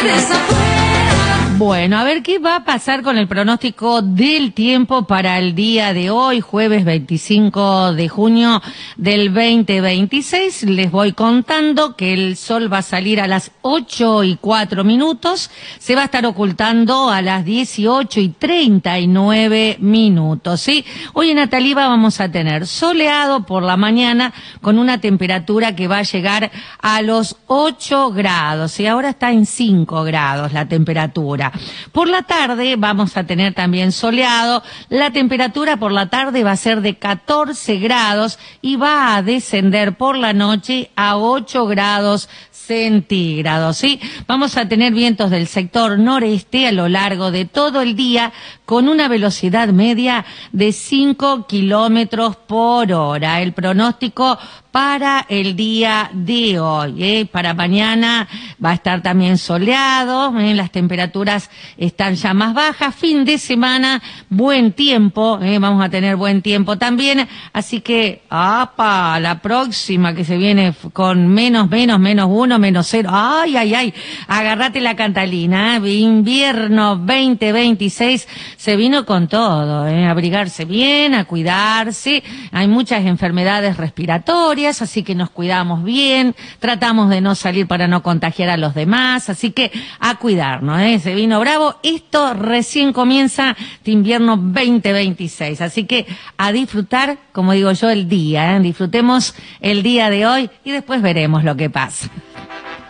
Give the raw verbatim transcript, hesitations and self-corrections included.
jueves afuera. Bueno, a ver qué va a pasar con el pronóstico del tiempo para el día de hoy, jueves veinticinco de junio del veinte veintiséis. Les voy contando que el sol va a salir a las ocho y cuatro minutos, se va a estar ocultando a las dieciocho y treinta y nueve minutos, ¿sí? Hoy en Ataliba vamos a tener soleado por la mañana con una temperatura que va a llegar a los ocho grados, y ahora está en cinco grados la temperatura. Por la tarde vamos a tener también soleado, la temperatura por la tarde va a ser de catorce grados y va a descender por la noche a ocho grados centígrados, ¿sí? Vamos a tener vientos del sector noreste a lo largo de todo el día con una velocidad media de cinco kilómetros por hora. El pronóstico para el día de hoy, ¿eh? Para mañana va a estar también soleado, ¿eh? Las temperaturas están ya más bajas. Fin de semana, buen tiempo, ¿eh? Vamos a tener buen tiempo también, así que, ¡apa! La próxima que se viene con menos, menos, menos uno, menos cero. ¡Ay, ay, ay! Agárrate la cantalina, ¿eh? Invierno veinte veintiséis se vino con todo, ¿eh? Abrigarse bien, a cuidarse. Hay muchas enfermedades respiratorias, así que nos cuidamos bien, tratamos de no salir para no contagiar a los demás, así que a cuidarnos, ¿eh? Se vino bravo. Esto recién comienza este invierno veinte veintiséis, así que a disfrutar, como digo yo, el día, ¿eh? Disfrutemos el día de hoy y después veremos lo que pasa.